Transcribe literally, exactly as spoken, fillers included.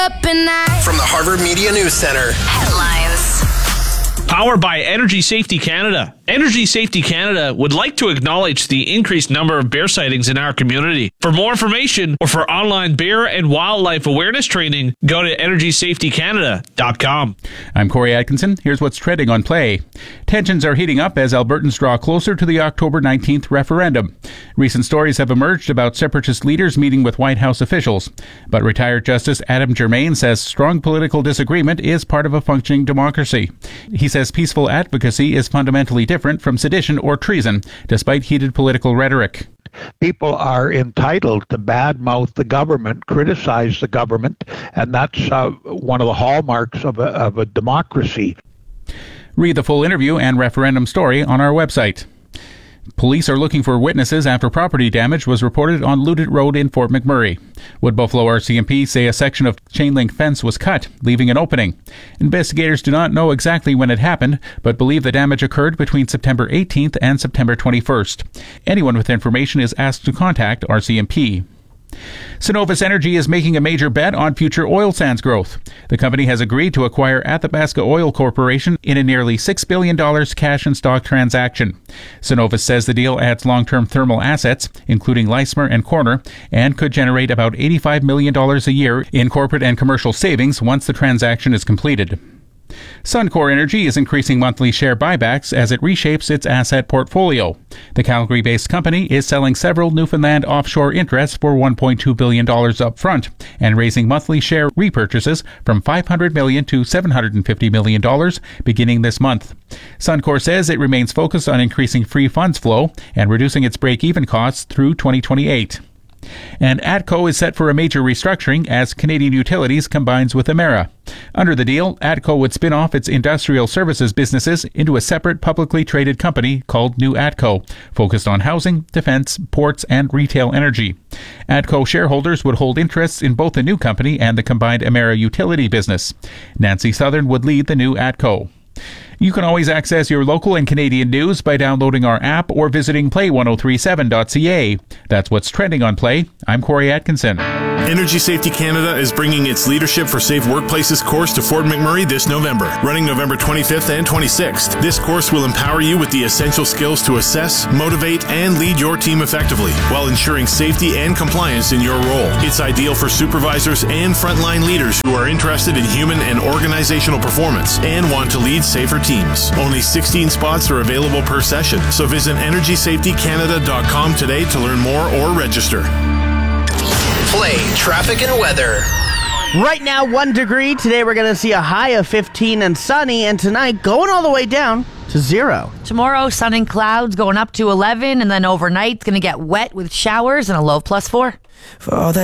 Up and night. From the Harvard Media News Center. Headlines. Powered by Energy Safety Canada. Energy Safety Canada would like to acknowledge the increased number of bear sightings in our community. For more information or for online bear and wildlife awareness training, go to energy safety canada dot com. I'm Corey Atkinson. Here's what's trending on Play. Tensions are heating up as Albertans draw closer to the October nineteenth referendum. Recent stories have emerged about separatist leaders meeting with White House officials. But retired Justice Adam Germain says strong political disagreement is part of a functioning democracy. He says peaceful advocacy is fundamentally different from sedition or treason, despite heated political rhetoric. People are entitled to badmouth the government, criticize the government, and that's uh, one of the hallmarks of a, of a democracy. Read the full interview and referendum story on our website. Police are looking for witnesses after property damage was reported on Ludit Road in Fort McMurray. Wood Buffalo R C M P say a section of chain-link fence was cut, leaving an opening. Investigators do not know exactly when it happened, but believe the damage occurred between September eighteenth and September twenty-first. Anyone with information is asked to contact R C M P. Cenovus Energy is making a major bet on future oil sands growth. The company has agreed to acquire Athabasca Oil Corporation in a nearly six billion dollars cash and stock transaction. Cenovus says the deal adds long-term thermal assets, including Leismer and Corner, and could generate about eighty-five million dollars a year in corporate and commercial savings once the transaction is completed. Suncor Energy is increasing monthly share buybacks as it reshapes its asset portfolio. The Calgary-based company is selling several Newfoundland offshore interests for one point two billion dollars up front and raising monthly share repurchases from five hundred million dollars to seven hundred fifty million dollars beginning this month. Suncor says it remains focused on increasing free funds flow and reducing its break-even costs through twenty twenty-eight. And ATCO is set for a major restructuring as Canadian Utilities combines with Emera. Under the deal, ATCO would spin off its industrial services businesses into a separate publicly traded company called New ATCO, focused on housing, defense, ports, and retail energy. ATCO shareholders would hold interests in both the new company and the combined Emera utility business. Nancy Southern would lead the new ATCO. You can always access your local and Canadian news by downloading our app or visiting play ten thirty-seven dot c a. That's what's trending on Play. I'm Corey Atkinson. Energy Safety Canada is bringing its Leadership for Safe Workplaces course to Fort McMurray this November, running November twenty-fifth and twenty-sixth. This course will empower you with the essential skills to assess, motivate, and lead your team effectively while ensuring safety and compliance in your role. It's ideal for supervisors and frontline leaders who are interested in human and organizational performance and want to lead safer teams. Only sixteen spots are available per session, so visit energy safety canada dot com today to learn more or register. Play traffic and weather. Right now, one degree. Today, we're going to see a high of fifteen and sunny. And tonight, going all the way down to zero. Tomorrow, sun and clouds going up to eleven. And then overnight, it's going to get wet with showers and a low of plus four. For all that